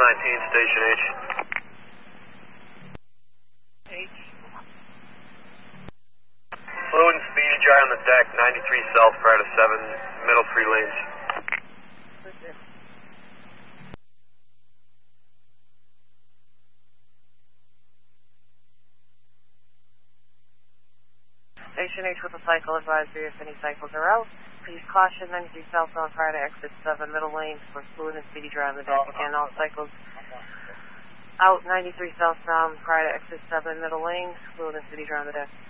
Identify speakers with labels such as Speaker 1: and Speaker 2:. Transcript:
Speaker 1: Station H.
Speaker 2: H.
Speaker 1: Fluid and speedy dry on the deck, 93 south prior to 7, middle 3 lanes.
Speaker 2: Station H with a cycle advisory. If any cycles are out, please caution 93 southbound prior to exit 7 middle lanes for fluid and speedy dry on the deck. Again, all cycles out 93 southbound prior to exit 7 middle lanes, fluid and speedy dry on the deck.